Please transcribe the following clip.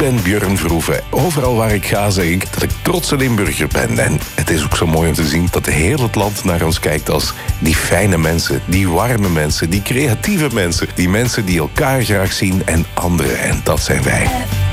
ben Björn Verhoeven. Overal waar ik ga zeg ik dat ik trotse Limburger ben. En het is ook zo mooi om te zien dat heel het land naar ons kijkt als die fijne mensen, die warme mensen, die creatieve mensen, die mensen die elkaar graag zien en anderen. En dat zijn wij.